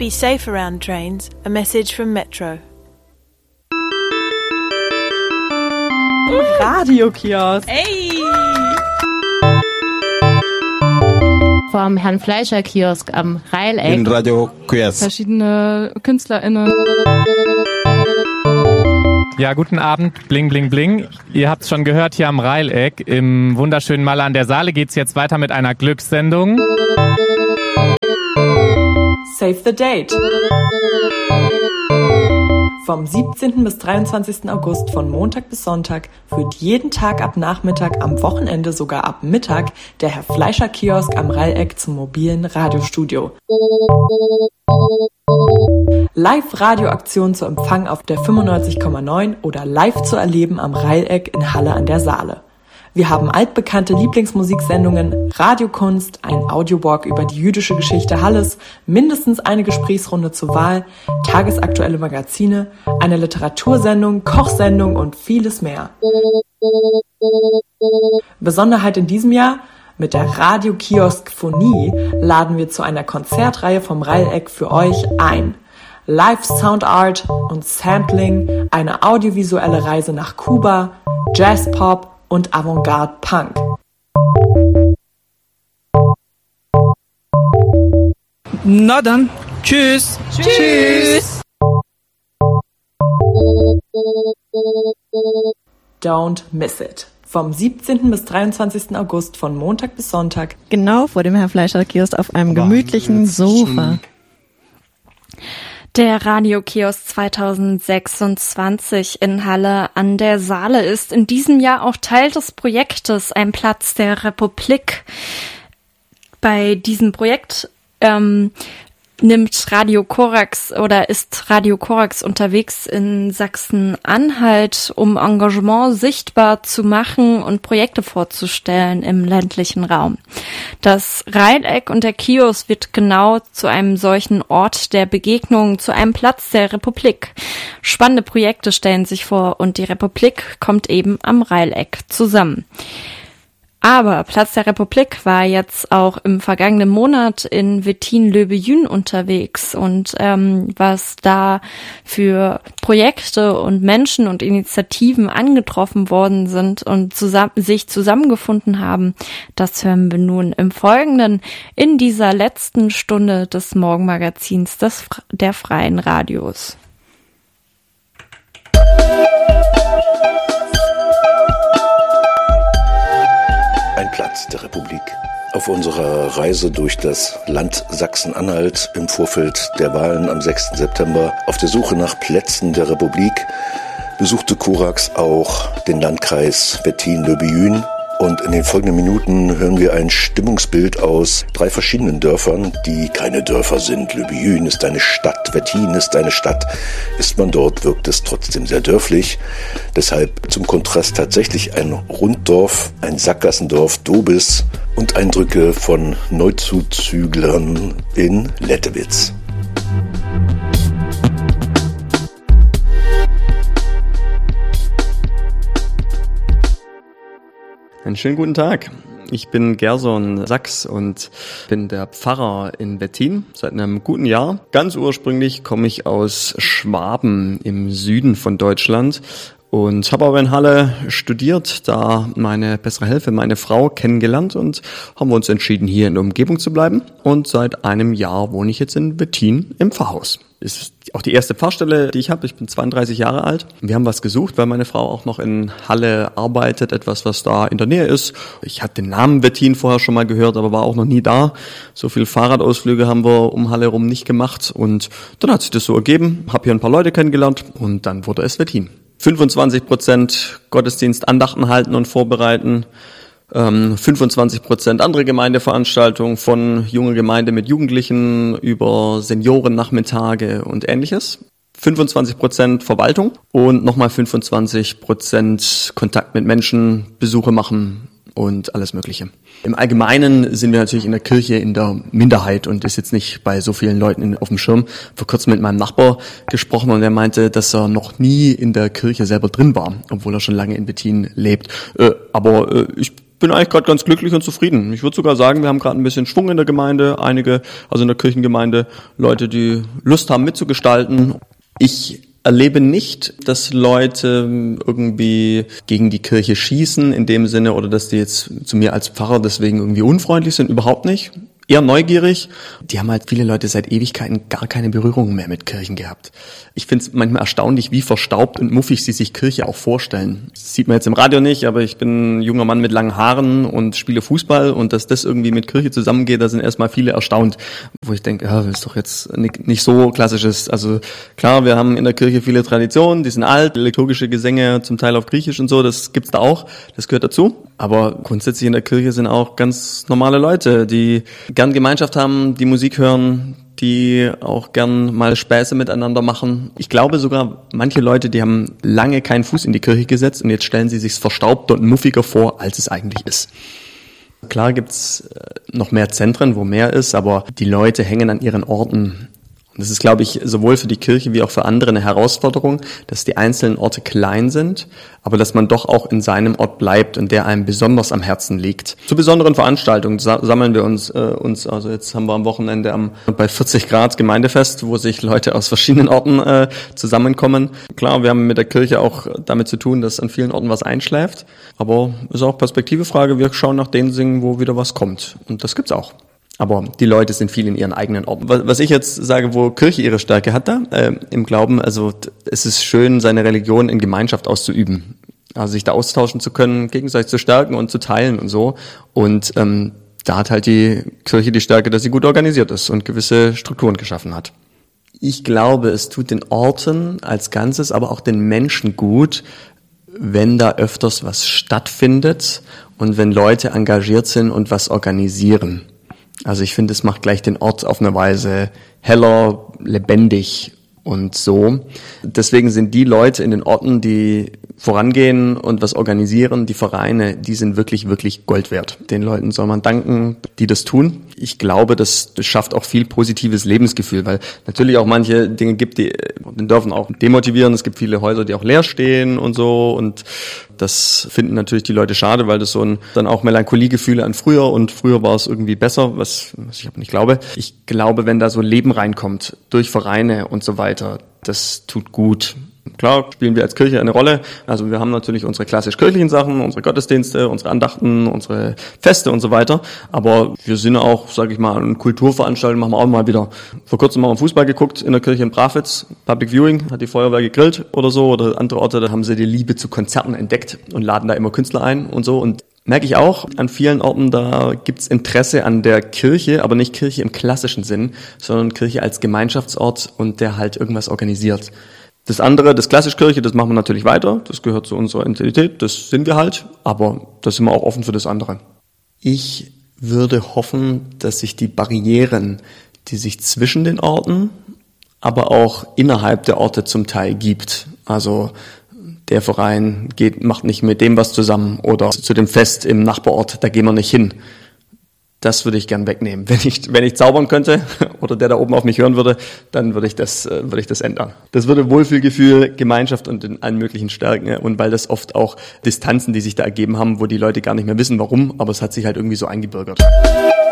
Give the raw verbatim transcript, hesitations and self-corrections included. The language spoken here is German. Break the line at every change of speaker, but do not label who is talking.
be safe around trains, a message from Metro.
Radiokiosk.
Ey!
Vom Herrn Fleischer-Kiosk am Rheileck.
In Radiokiosk.
Verschiedene KünstlerInnen.
Ja, guten Abend, bling, bling, bling. Ihr habt's schon gehört, hier am Rheileck. Im wunderschönen Malle an der Saale geht's jetzt weiter mit einer Glückssendung.
Save the Date. Vom siebzehnten bis dreiundzwanzigsten August von Montag bis Sonntag führt jeden Tag ab Nachmittag, am Wochenende sogar ab Mittag der Herr Fleischer Kiosk am Rheileck zum mobilen Radiostudio. Live-Radioaktion zu empfangen auf der fünfundneunzig Komma neun oder live zu erleben am Rheileck in Halle an der Saale. Wir haben altbekannte Lieblingsmusiksendungen, Radiokunst, ein Audiowalk über die jüdische Geschichte Halles, mindestens eine Gesprächsrunde zur Wahl, tagesaktuelle Magazine, eine Literatursendung, Kochsendung und vieles mehr. Besonderheit in diesem Jahr: Mit der Radiokiosk-Phonie laden wir zu einer Konzertreihe vom Rheileck für euch ein. Live Sound Art und Sampling, eine audiovisuelle Reise nach Kuba, Jazz-Pop und Avantgarde Punk.
Na dann, tschüss.
Tschüss.
Don't miss it. Vom siebzehnten bis dreiundzwanzigsten August von Montag bis Sonntag.
Genau vor dem Herr Fleischer Kiosk auf einem gemütlichen Sofa.
Der Radiokiosk zweitausendsechsundzwanzig in Halle an der Saale ist in diesem Jahr auch Teil des Projektes Ein Platz der Republik. Bei diesem Projekt ähm, nimmt Radio Korax oder ist Radio Korax unterwegs in Sachsen-Anhalt, um Engagement sichtbar zu machen und Projekte vorzustellen im ländlichen Raum. Das Rheileck und der Kiosk wird genau zu einem solchen Ort der Begegnung, zu einem Platz der Republik. Spannende Projekte stellen sich vor und die Republik kommt eben am Rheileck zusammen. Aber Platz der Republik war jetzt auch im vergangenen Monat in Wettin-Löbejün unterwegs und ähm, was da für Projekte und Menschen und Initiativen angetroffen worden sind und zusammen, sich zusammengefunden haben, das hören wir nun im Folgenden in dieser letzten Stunde des Morgenmagazins des, der Freien Radios.
Ein Platz der Republik. Auf unserer Reise durch das Land Sachsen-Anhalt im Vorfeld der Wahlen am sechsten September auf der Suche nach Plätzen der Republik besuchte Korax auch den Landkreis Wettin-Löbejün. Und in den folgenden Minuten hören wir ein Stimmungsbild aus drei verschiedenen Dörfern, die keine Dörfer sind. Löbejün ist eine Stadt, Wettin ist eine Stadt. Ist man dort, wirkt es trotzdem sehr dörflich. Deshalb zum Kontrast tatsächlich ein Runddorf, ein Sackgassendorf Dobis und Eindrücke von Neuzuzüglern in Lettewitz.
Einen schönen guten Tag. Ich bin Gerson Sachs und bin der Pfarrer in Wettin seit einem guten Jahr. Ganz ursprünglich komme ich aus Schwaben im Süden von Deutschland und habe aber in Halle studiert, da meine bessere Hälfte, meine Frau, kennengelernt und haben wir uns entschieden, hier in der Umgebung zu bleiben. Und seit einem Jahr wohne ich jetzt in Wettin im Pfarrhaus. Ist auch die erste Pfarrstelle, die ich habe. Ich bin zweiunddreißig Jahre alt. Wir haben was gesucht, weil meine Frau auch noch in Halle arbeitet, etwas, was da in der Nähe ist. Ich hatte den Namen Wettin vorher schon mal gehört, aber war auch noch nie da. So viel Fahrradausflüge haben wir um Halle rum nicht gemacht. Und dann hat sich das so ergeben. Habe hier ein paar Leute kennengelernt und dann wurde es Wettin. fünfundzwanzig Prozent Gottesdienst, Andachten halten und vorbereiten. fünfundzwanzig Prozent andere Gemeindeveranstaltungen, von junge Gemeinde mit Jugendlichen über Seniorennachmittage und Ähnliches. fünfundzwanzig Prozent Verwaltung und nochmal fünfundzwanzig Prozent Kontakt mit Menschen, Besuche machen und alles Mögliche. Im Allgemeinen sind wir natürlich in der Kirche in der Minderheit und ist jetzt nicht bei so vielen Leuten auf dem Schirm. Vor kurzem mit meinem Nachbar gesprochen und er meinte, dass er noch nie in der Kirche selber drin war, obwohl er schon lange in Wettin lebt. Äh, aber äh, ich bin eigentlich gerade ganz glücklich und zufrieden. Ich würde sogar sagen, wir haben gerade ein bisschen Schwung in der Gemeinde. Einige, also in der Kirchengemeinde, Leute, die Lust haben mitzugestalten. Ich erlebe nicht, dass Leute irgendwie gegen die Kirche schießen in dem Sinne oder dass die jetzt zu mir als Pfarrer deswegen irgendwie unfreundlich sind. Überhaupt nicht. Eher neugierig. Die haben halt viele Leute seit Ewigkeiten gar keine Berührung mehr mit Kirchen gehabt. Ich finde es manchmal erstaunlich, wie verstaubt und muffig sie sich Kirche auch vorstellen. Das sieht man jetzt im Radio nicht, aber ich bin ein junger Mann mit langen Haaren und spiele Fußball und dass das irgendwie mit Kirche zusammengeht, da sind erstmal viele erstaunt. Wo ich denke, ja, das ist doch jetzt nicht, nicht so klassisches. Also klar, wir haben in der Kirche viele Traditionen, die sind alt, liturgische Gesänge zum Teil auf Griechisch und so, das gibt's da auch, das gehört dazu. Aber grundsätzlich in der Kirche sind auch ganz normale Leute, die gern Gemeinschaft haben, die Musik hören, die auch gern mal Späße miteinander machen. Ich glaube sogar, manche Leute, die haben lange keinen Fuß in die Kirche gesetzt und jetzt stellen sie sich verstaubter und muffiger vor, als es eigentlich ist. Klar gibt's noch mehr Zentren, wo mehr ist, aber die Leute hängen an ihren Orten. Und das ist, glaube ich, sowohl für die Kirche wie auch für andere eine Herausforderung, dass die einzelnen Orte klein sind, aber dass man doch auch in seinem Ort bleibt und der einem besonders am Herzen liegt. Zu besonderen Veranstaltungen sa- sammeln wir uns, äh, uns, also jetzt haben wir am Wochenende am, bei vierzig Grad Gemeindefest, wo sich Leute aus verschiedenen Orten äh, zusammenkommen. Klar, wir haben mit der Kirche auch damit zu tun, dass an vielen Orten was einschläft, aber es ist auch Perspektivefrage, wir schauen nach den Dingen, wo wieder was kommt. Und das gibt's auch. Aber die Leute sind viel in ihren eigenen Orten. Was ich jetzt sage, wo Kirche ihre Stärke hat da, äh, im Glauben, also es ist schön, seine Religion in Gemeinschaft auszuüben. Also sich da austauschen zu können, gegenseitig zu stärken und zu teilen und so. Und ähm, da hat halt die Kirche die Stärke, dass sie gut organisiert ist und gewisse Strukturen geschaffen hat. Ich glaube, es tut den Orten als Ganzes, aber auch den Menschen gut, wenn da öfters was stattfindet und wenn Leute engagiert sind und was organisieren. Also ich finde, es macht gleich den Ort auf eine Weise heller, lebendig und so. Deswegen sind die Leute in den Orten, die vorangehen und was organisieren, die Vereine, die sind wirklich, wirklich Gold wert. Den Leuten soll man danken, die das tun. Ich glaube, das, das schafft auch viel positives Lebensgefühl, weil natürlich auch manche Dinge gibt, die den dürfen auch demotivieren. Es gibt viele Häuser, die auch leer stehen und so, und das finden natürlich die Leute schade, weil das so ein dann auch Melancholiegefühle an früher und früher war es irgendwie besser, was, was ich aber nicht glaube. Ich glaube, wenn da so Leben reinkommt durch Vereine und so weiter, das tut gut. Klar spielen wir als Kirche eine Rolle. Also wir haben natürlich unsere klassisch-kirchlichen Sachen, unsere Gottesdienste, unsere Andachten, unsere Feste und so weiter. Aber wir sind auch, sage ich mal, eine Kulturveranstaltung machen wir auch mal wieder. Vor kurzem haben wir Fußball geguckt in der Kirche in Bravitz. Public Viewing, hat die Feuerwehr gegrillt oder so. Oder andere Orte, da haben sie die Liebe zu Konzerten entdeckt und laden da immer Künstler ein und so. Und merke ich auch, an vielen Orten, da gibt's Interesse an der Kirche, aber nicht Kirche im klassischen Sinn, sondern Kirche als Gemeinschaftsort und der halt irgendwas organisiert. Das andere, das Klassischkirche, das machen wir natürlich weiter, das gehört zu unserer Identität, das sind wir halt, aber da sind wir auch offen für das andere. Ich würde hoffen, dass sich die Barrieren, die sich zwischen den Orten, aber auch innerhalb der Orte zum Teil gibt, also der Verein geht, macht nicht mit dem was zusammen oder zu dem Fest im Nachbarort, da gehen wir nicht hin. Das würde ich gern wegnehmen. Wenn ich, wenn ich zaubern könnte oder der da oben auf mich hören würde, dann würde ich das, würde ich das ändern. Das würde Wohlfühlgefühl, Gemeinschaft und in allen möglichen stärken, und weil das oft auch Distanzen, die sich da ergeben haben, wo die Leute gar nicht mehr wissen, warum, aber es hat sich halt irgendwie so eingebürgert.